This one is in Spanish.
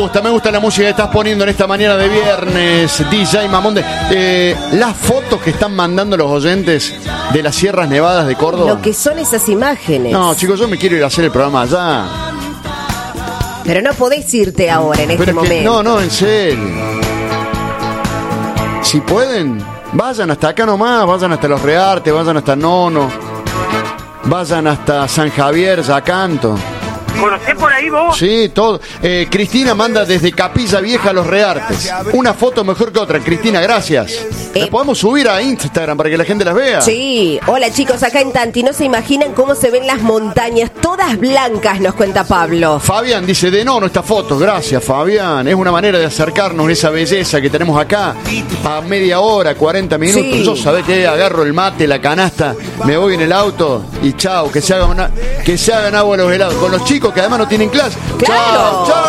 me gusta la música que estás poniendo en esta mañana de viernes, DJ Mamón. Las fotos que están mandando los oyentes de las Sierras Nevadas de Córdoba. Lo que son esas imágenes. No, chicos, yo me quiero ir a hacer el programa allá. Pero no podés irte ahora, en este momento. No, en serio. Si pueden, vayan hasta acá nomás, vayan hasta Los Reartes, vayan hasta Nono, vayan hasta San Javier, Yacanto. ¿Conocés por ahí vos? Sí, todo. Cristina manda desde Capilla Vieja a Los Reartes. Una foto mejor que otra. Cristina, gracias. ¿Las podemos subir a Instagram para que la gente las vea? Sí. Hola, chicos, acá en Tanti. No se imaginan cómo se ven las montañas, todas blancas, nos cuenta Pablo. Fabián dice, de no estas fotos. Gracias, Fabián. Es una manera de acercarnos a esa belleza que tenemos acá. A media hora, 40 minutos. Sí. Yo, ¿sabés qué? Agarro el mate, la canasta, me voy en el auto y chao, que se hagan agua los helados. Con los chicos que además no tienen clase. ¡Claro! Chao, chao.